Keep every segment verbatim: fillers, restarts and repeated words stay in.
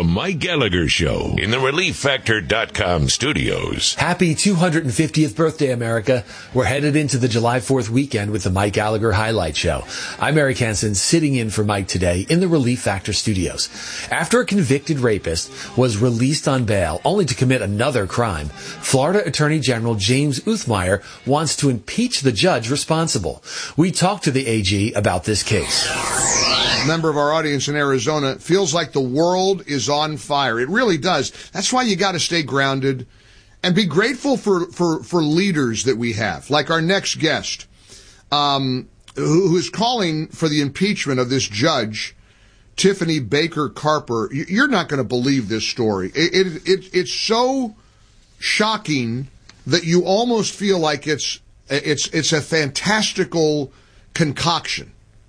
The Mike Gallagher Show in the Relief Factor dot com studios. Happy two hundred fiftieth birthday, America. We're headed into the July fourth weekend with the Mike Gallagher Highlight Show. I'm Eric Hansen, sitting in for Mike today in the Relief Factor studios. After a convicted rapist was released on bail only to commit another crime, Florida Attorney General James Uthmeier wants to impeach the judge responsible. We talked to the A G about this case. A member of our audience in Arizona feels like the world is on fire. It really does. That's why you got to stay grounded and be grateful for, for, for leaders that we have, like our next guest, um, who, who is calling for the impeachment of this judge, Tiffany Baker Carper. You're not going to believe this story. It, it, it, it's so shocking that you almost feel like it's, it's, it's a fantastical concoction.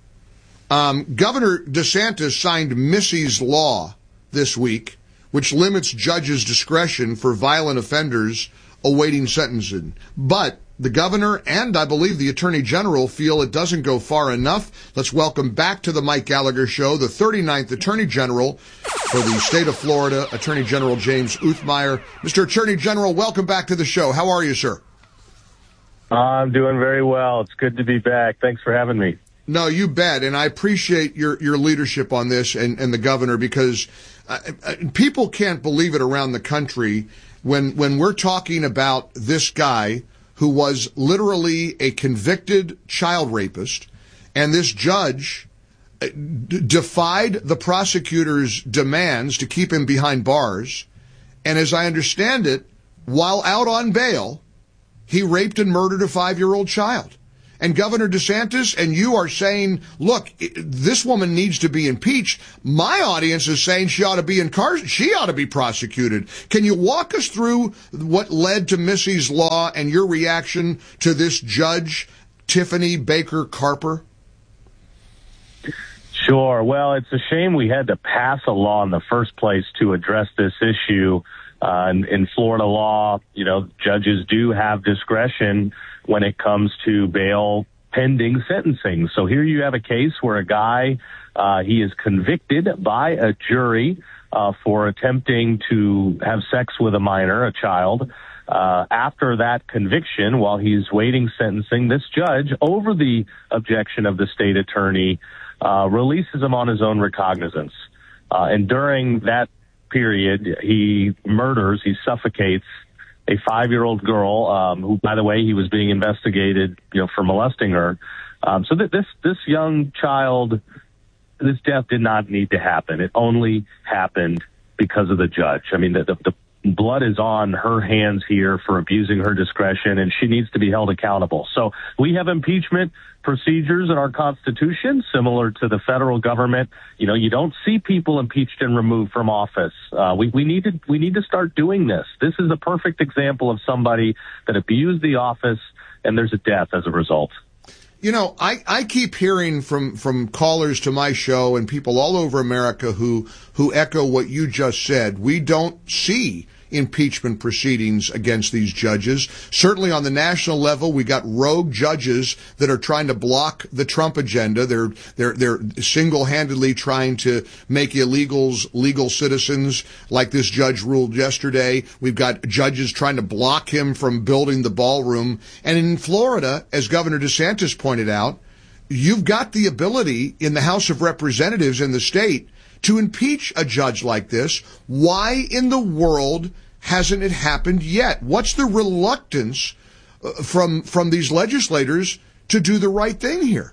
Um, Governor DeSantis signed Missy's Law this week, which limits judges' discretion for violent offenders awaiting sentencing. But the governor and, I believe, the attorney general feel it doesn't go far enough. Let's welcome back to the Mike Gallagher Show the thirty-ninth attorney general for the state of Florida, Attorney General James Uthmeier. Mister Attorney General, welcome back to the show. How are you, sir? I'm doing very well. It's good to be back. Thanks for having me. No, you bet. And I appreciate your, your leadership on this and, and the governor, because uh, people can't believe it around the country when, when we're talking about this guy who was literally a convicted child rapist, and this judge d- defied the prosecutor's demands to keep him behind bars. And as I understand it, while out on bail, he raped and murdered a five-year-old child. And Governor DeSantis and you are saying, look, this woman needs to be impeached. My audience is saying she ought to be incarcerated. She ought to be prosecuted. Can you walk us through what led to Missy's Law and your reaction to this judge, Tiffany Baker Carper? Sure. Well, it's a shame we had to pass a law in the first place to address this issue. Uh, in, in Florida law, you know, judges do have discretion when it comes to bail pending sentencing. So here you have a case where a guy, uh, he is convicted by a jury uh, for attempting to have sex with a minor, a child. Uh, after that conviction, while he's waiting sentencing, this judge, over the objection of the state attorney, uh, releases him on his own recognizance. Uh, and during that period, he murders, he suffocates a five-year-old girl, um, who, by the way, he was being investigated, you know, for molesting her. Um, so that this, this young child, this death did not need to happen. It only happened because of the judge. I mean, the, the, the blood is on her hands here for abusing her discretion, and she needs to be held accountable. So we have impeachment procedures in our Constitution, similar to the federal government. You know, you don't see people impeached and removed from office. Uh, we, we need to we need to start doing this. This is a perfect example of somebody that abused the office, and there's a death as a result. You know, I, I keep hearing from, from callers to my show and people all over America who, who echo what you just said. We don't see impeachment proceedings against these judges. Certainly on the national level, we got rogue judges that are trying to block the Trump agenda. They're, they're, they're single-handedly trying to make illegals legal citizens, like this judge ruled yesterday. We've got judges trying to block him from building the ballroom. And in Florida, as Governor DeSantis pointed out, you've got the ability in the House of Representatives in the state to impeach a judge like this. Why in the world hasn't it happened yet? What's the reluctance from from these legislators to do the right thing here?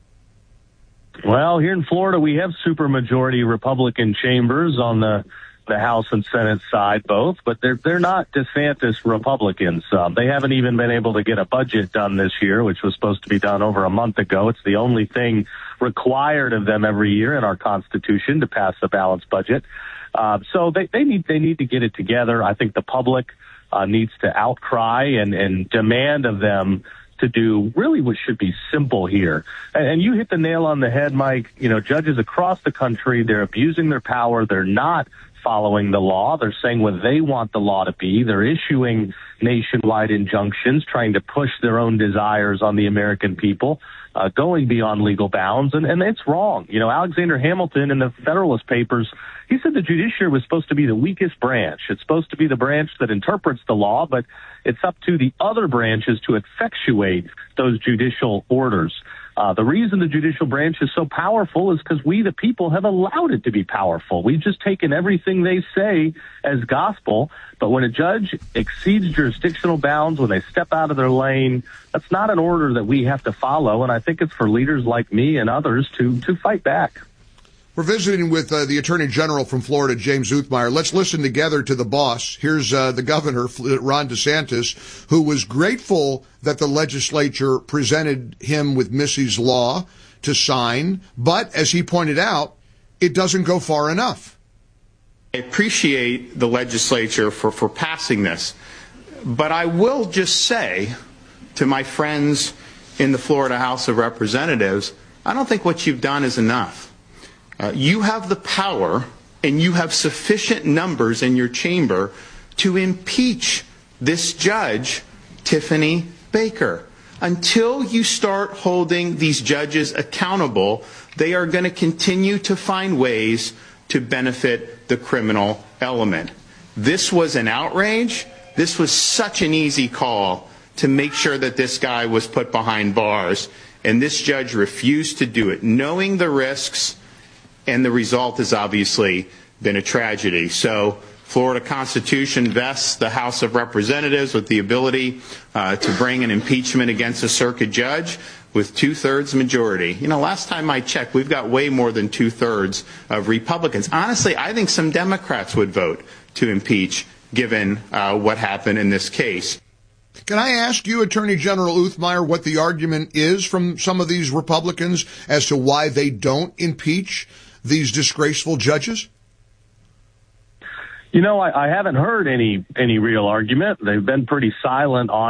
Well, here in Florida, we have supermajority Republican chambers on the the House and Senate side, both, but they're they're not DeSantis Republicans. Uh, they haven't even been able to get a budget done this year, which was supposed to be done over a month ago. It's the only thing required of them every year in our Constitution to pass a balanced budget. Uh, so they, they need they need to get it together. I think the public uh, needs to outcry and, and demand of them to do really what should be simple here. And, and you hit the nail on the head, Mike. You know, judges across the country, they're abusing their power. They're not following the law. They're saying what they want the law to be. They're issuing nationwide injunctions, trying to push their own desires on the American people, uh, going beyond legal bounds. And, and it's wrong. You know, Alexander Hamilton in the Federalist Papers, he said the judiciary was supposed to be the weakest branch. It's supposed to be the branch that interprets the law, but it's up to the other branches to effectuate those judicial orders. Uh, the reason the judicial branch is so powerful is because we, the people, have allowed it to be powerful. We've just taken everything they say as gospel. But when a judge exceeds jurisdictional bounds, when they step out of their lane, that's not an order that we have to follow. And I think it's for leaders like me and others to, to fight back. We're visiting with uh, the Attorney General from Florida, James Uthmeier. Let's listen together to the boss. Here's uh, the governor, Ron DeSantis, who was grateful that the legislature presented him with Missy's law to sign. But, as he pointed out, it doesn't go far enough. I appreciate the legislature for, for passing this. But I will just say to my friends in the Florida House of Representatives, I don't think what you've done is enough. Uh, you have the power and you have sufficient numbers in your chamber to impeach this judge, Tiffany Baker. Until you start holding these judges accountable, they are going to continue to find ways to benefit the criminal element. This was an outrage. This was such an easy call to make sure that this guy was put behind bars. And this judge refused to do it, knowing the risks. And the result has obviously been a tragedy. So Florida Constitution vests the House of Representatives with the ability uh, to bring an impeachment against a circuit judge with two-thirds majority. You know, last time I checked, we've got way more than two-thirds of Republicans. Honestly, I think some Democrats would vote to impeach, given uh, what happened in this case. Can I ask you, Attorney General Uthmeier, what the argument is from some of these Republicans as to why they don't impeach these disgraceful judges? You know, I, I haven't heard any any real argument. They've been pretty silent on